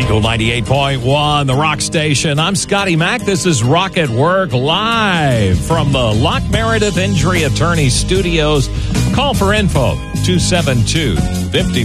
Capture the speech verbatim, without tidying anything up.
Eagle ninety-eight point one, the rock station. I'm Scotty Mack. This is Rock at Work live from the Lock Meredith Injury Attorney Studios. Call for info, two seven two, five